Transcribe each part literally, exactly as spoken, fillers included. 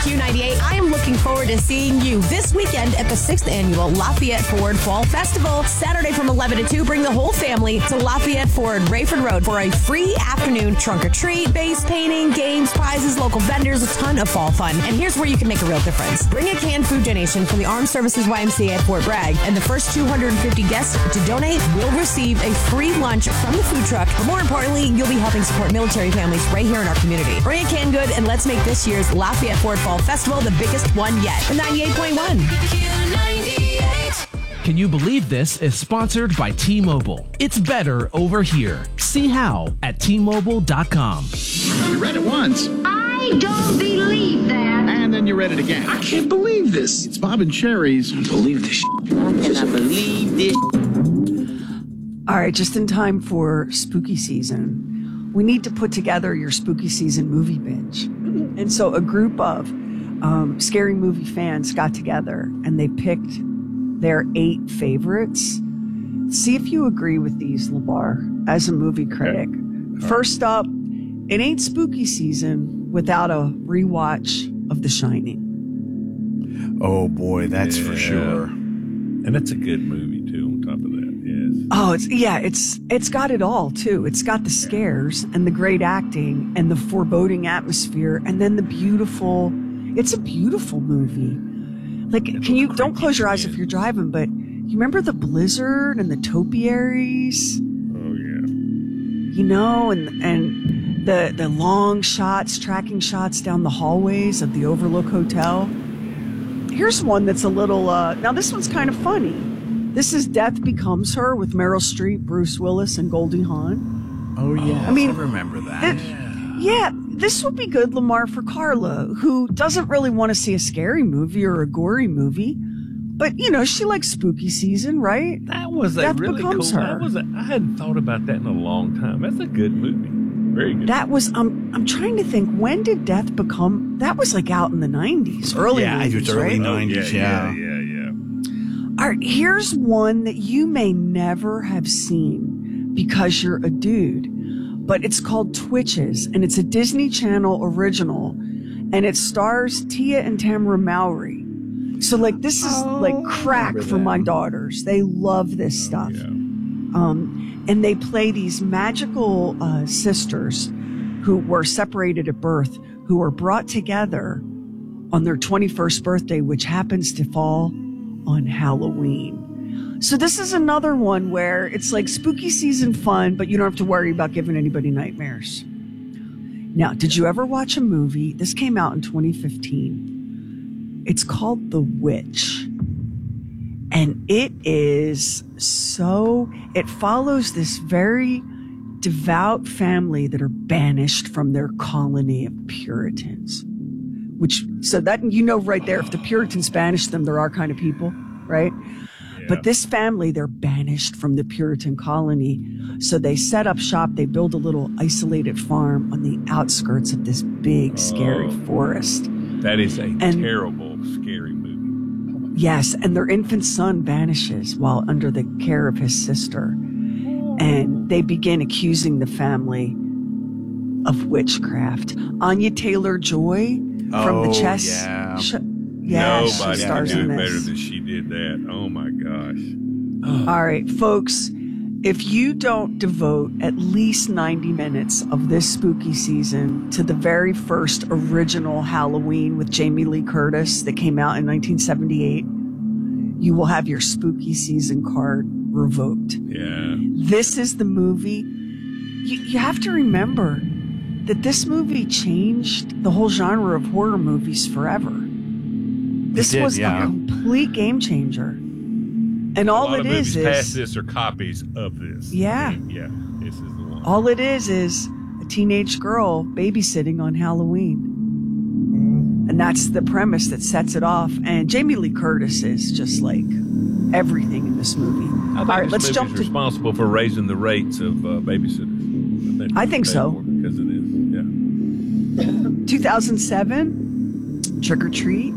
Q ninety-eight. I am looking forward to seeing you this weekend at the sixth Annual Lafayette Ford Fall Festival. Saturday from eleven to two, bring the whole family to Lafayette Ford, Rayford Road for a free afternoon trunk or treat, base painting, games, prizes, local vendors, a ton of fall fun. And here's where you can make a real difference. Bring a canned food donation from the Armed Services Y M C A at Fort Bragg, and the first two hundred fifty guests to donate will receive a free lunch from the food truck. But more importantly, you'll be helping support military families right here in our community. Bring a canned good and let's make this year's Lafayette Ford Fall Festival the biggest one yet. ninety-eight point one. Can you believe this is sponsored by T-Mobile? It's better over here. See how at T Mobile dot com. You read it once. I don't believe that. And then you read it again. I can't believe this. It's Bob and Sherry's. I believe this shit. I cannot believe this. All right, just in time for spooky season, we need to put together your spooky season movie binge. And so a group of um, scary movie fans got together and they picked their eight favorites. See if you agree with these, LeBar, as a movie critic. Okay. First up, it ain't spooky season without a rewatch of The Shining. Oh boy, that's yeah. for sure. And that's a good movie too, on top of that, yes. Oh, it's yeah, it's it's got it all too. It's got the scares and the great acting and the foreboding atmosphere and then the beautiful, it's a beautiful movie. Like, yeah, can you, don't close your eyes if you're driving, but you remember the blizzard and the topiaries? Oh yeah. You know, and and the the long shots, tracking shots down the hallways of the Overlook Hotel. Here's one that's a little, uh, now this one's kind of funny. This is Death Becomes Her with Meryl Streep, Bruce Willis, and Goldie Hawn. Oh, yeah. I mean, I remember that. It, yeah, this would be good, Lamar, for Carla, who doesn't really want to see a scary movie or a gory movie. But, you know, she likes spooky season, right? That was a Death really cool, Becomes Her. That was a, I hadn't thought about that in a long time. That's a good movie. Very good. That was, um, I'm trying to think, when did Death become, that was like out in the nineties, early yeah, nineties, it was early right? nineties, oh, yeah, yeah. yeah, yeah, yeah. All right, here's one that you may never have seen because you're a dude, but it's called Twitches, and it's a Disney Channel original, and it stars Tia and Tamara Mowry. So, like, this is oh, like crack for my daughters. They love this oh, stuff. Yeah. Um, and they play these magical uh, sisters who were separated at birth, who were brought together on their twenty-first birthday, which happens to fall on Halloween. So this is another one where it's like spooky season fun, but you don't have to worry about giving anybody nightmares. Now, did you ever watch a movie? This came out in twenty fifteen. It's called The Witch. And it is so, it follows this very devout family that are banished from their colony of Puritans. Which, so that, you know right there, if the Puritans banished them, they're our kind of people, right? Yeah. But this family, they're banished from the Puritan colony. So they set up shop, they build a little isolated farm on the outskirts of this big, scary oh, forest. That is a and, terrible, scary movie. Yes, and their infant son vanishes while under the care of his sister. And they begin accusing the family of witchcraft. Anya Taylor-Joy from oh, the chess. Yeah. Sh- yeah, Nobody she can stars do in it this. better than she did that. Oh my gosh. All right, folks, if you don't devote at least ninety minutes of this spooky season to the very first original Halloween with Jamie Lee Curtis that came out in nineteen seventy-eight, you will have your spooky season card revoked. Yeah. This is the movie. You, you have to remember that this movie changed the whole genre of horror movies forever. This did, was yeah. a complete game changer. And all a lot it of is movies is past this are copies of this. Yeah. I mean, yeah. This is the one. all it is is a teenage girl babysitting on Halloween. And that's the premise that sets it off. And Jamie Lee Curtis is just like everything in this movie. I think all right, this let's movie's jump to responsible for raising the rates of uh, babysitters. I think, I think so. Because it is, yeah. two thousand seven, Trick or Treat.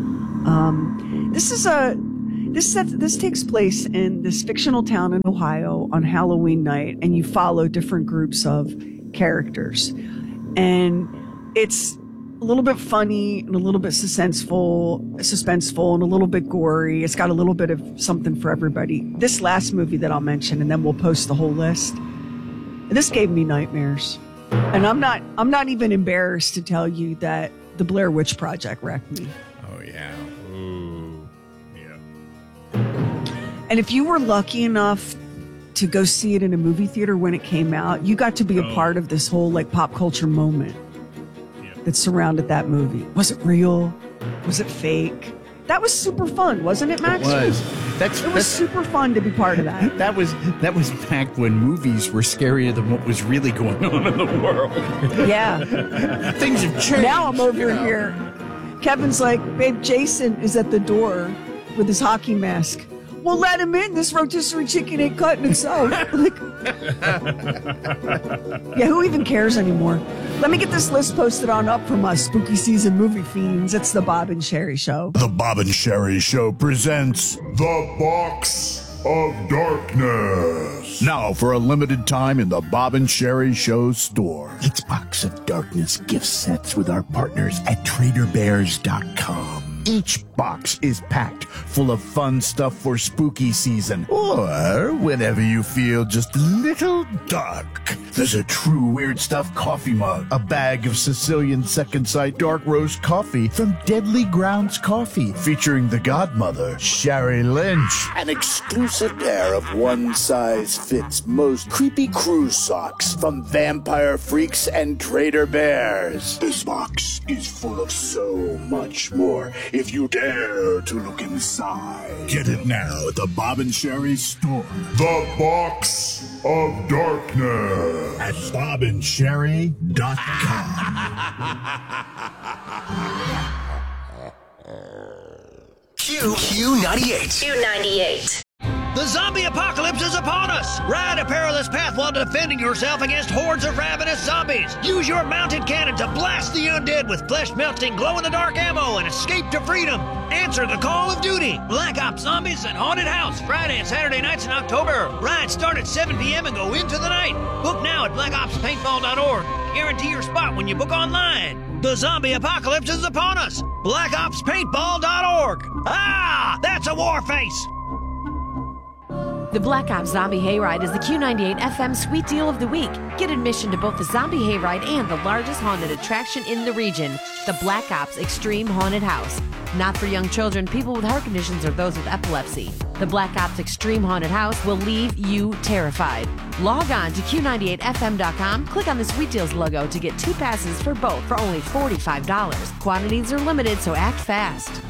Um, this is a this sets, this takes place in this fictional town in Ohio on Halloween night, and you follow different groups of characters, and it's a little bit funny and a little bit suspenseful, suspenseful and a little bit gory. It's got a little bit of something for everybody. This last movie that I'll mention, and then we'll post the whole list. This gave me nightmares. And I'm not I'm not even embarrassed to tell you that the Blair Witch Project wrecked me. Oh, yeah. Ooh. Yeah. And if you were lucky enough to go see it in a movie theater when it came out, you got to be a Oh. part of this whole like pop culture moment Yeah. that surrounded that movie. Was it real? Was it fake? That was super fun, wasn't it, Max? It was. That's, It was that's super fun to be part of that. that was that was back when movies were scarier than what was really going on in the world. Yeah. Things have changed. Now I'm over you know. here. Kevin's like, babe, Jason is at the door with his hockey mask. Well, let him in. This rotisserie chicken ain't cutting itself. Like, yeah, who even cares anymore? Let me get this list posted on up from us spooky season movie fiends. It's the Bob and Sherry Show. The Bob and Sherry Show presents The Box of Darkness. Now, for a limited time in the Bob and Sherry Show store. It's Box of Darkness gift sets with our partners at Trader Bears dot com. Each box is packed full of fun stuff for spooky season, or whenever you feel just a little dark. There's a true weird stuff coffee mug, a bag of Sicilian Second Sight dark roast coffee from Deadly Grounds Coffee, featuring the godmother, Sherry Lynch. An exclusive pair of one-size-fits most creepy cruise socks from Vampire Freaks and Trader Bears. This box is full of so much more if you dare to look inside. Get it now at the Bob and Sherry store. The Box of Darkness at bob and sherry dot com. Q Q ninety-eight. Q ninety-eight. The zombie apocalypse is upon us! Ride a perilous path while defending yourself against hordes of ravenous zombies! Use your mounted cannon to blast the undead with flesh-melting, glow-in-the-dark ammo and escape to freedom! Answer the call of duty! Black Ops Zombies and Haunted House, Friday and Saturday nights in October! Rides start at seven p.m. and go into the night! Book now at black ops paintball dot org. Guarantee your spot when you book online! The zombie apocalypse is upon us! black ops paintball dot org. Ah! That's a war face! The Black Ops Zombie Hayride is the Q ninety-eight F M Sweet Deal of the Week. Get admission to both the Zombie Hayride and the largest haunted attraction in the region, the Black Ops Extreme Haunted House. Not for young children, people with heart conditions, or those with epilepsy. The Black Ops Extreme Haunted House will leave you terrified. Log on to Q ninety-eight F M dot com, click on the Sweet Deals logo to get two passes for both for only forty-five dollars. Quantities are limited, so act fast.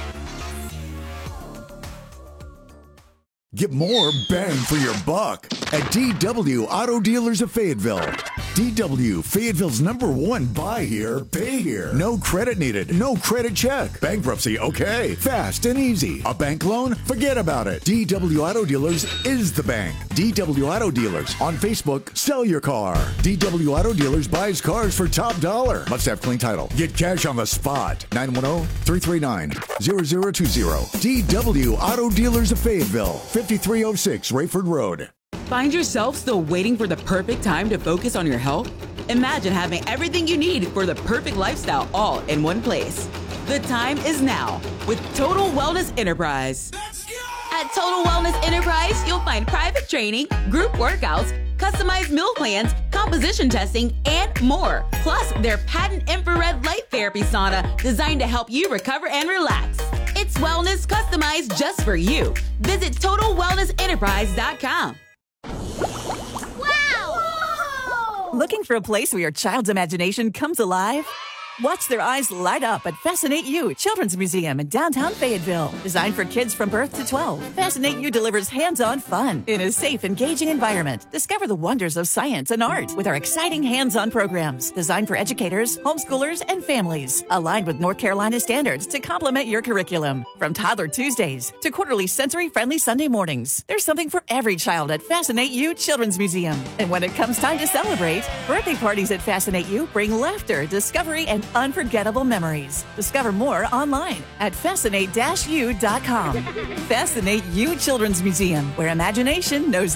Get more bang for your buck at D W Auto Dealers of Fayetteville. D W, Fayetteville's number one buy here, pay here. No credit needed, no credit check. Bankruptcy, okay. Fast and easy. A bank loan? Forget about it. D W Auto Dealers is the bank. D W Auto Dealers. On Facebook, sell your car. D W Auto Dealers buys cars for top dollar. Must have clean title. Get cash on the spot. nine one zero, three three nine, zero zero two zero. D W Auto Dealers of Fayetteville. fifty-three oh six Rayford Road. Find yourself still waiting for the perfect time to focus on your health? Imagine having everything you need for the perfect lifestyle all in one place. The time is now with Total Wellness Enterprise. At Total Wellness Enterprise, you'll find private training, group workouts, customized meal plans, composition testing, and more. Plus, their patent infrared light therapy sauna designed to help you recover and relax. It's wellness customized just for you. Visit total wellness enterprise dot com. Wow! Looking for a place where your child's imagination comes alive? Watch their eyes light up at Fascinate You Children's Museum in downtown Fayetteville. Designed for kids from birth to twelve, Fascinate You delivers hands-on fun in a safe, engaging environment. Discover the wonders of science and art with our exciting hands-on programs designed for educators, homeschoolers, and families. Aligned with North Carolina standards to complement your curriculum. From Toddler Tuesdays to quarterly sensory-friendly Sunday mornings, there's something for every child at Fascinate You Children's Museum. And when it comes time to celebrate, birthday parties at Fascinate You bring laughter, discovery, and unforgettable memories. Discover more online at fascinate dash u dot com. Fascinate You Children's Museum, where imagination knows